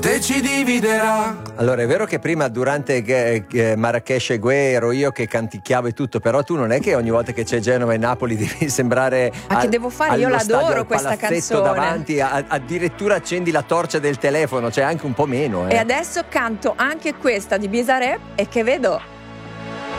ci dividerà. Allora è vero che prima durante Marrakesh e Gue ero io che canticchiavo e tutto, però tu non è che ogni volta che c'è Genova e Napoli devi sembrare Ma che devo fare? Io l'adoro questa canzone. Davanti, addirittura accendi la torcia del telefono, cioè anche un po' meno. E adesso canto anche questa di Bizarre e che vedo